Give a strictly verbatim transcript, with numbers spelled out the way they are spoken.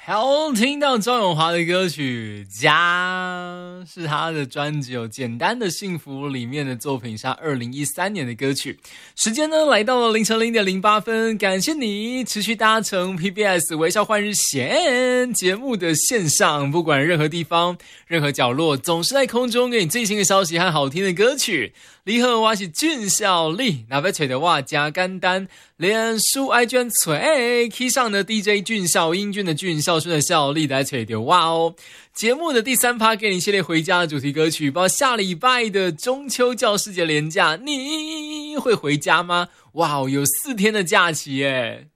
好，听到赵咏华的歌曲《家》是他的专辑《简单的幸福》里面的作品，是他二零一三年的歌曲。时间呢来到了凌晨零点零八分，感谢你持续搭乘 P B S 微笑换日线节目的线上，不管任何地方、任何角落，总是在空中给你最新的消息和好听的歌曲。你好，我是俊孝利，那要找到我真简单，脸书 I G 找 K 上的 D J 俊孝，英俊的俊，孝顺的孝，利来找到我哦。节目的第三趴给你系列回家的主题歌曲，包括下礼拜的中秋教师节连假，你会回家吗？哇，有四天的假期耶！